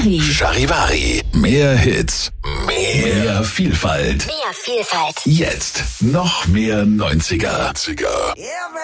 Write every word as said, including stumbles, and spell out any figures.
Charivari. Charivari. Mehr Hits. Mehr, mehr Vielfalt. Mehr Vielfalt. Jetzt noch mehr neunziger. Yeah,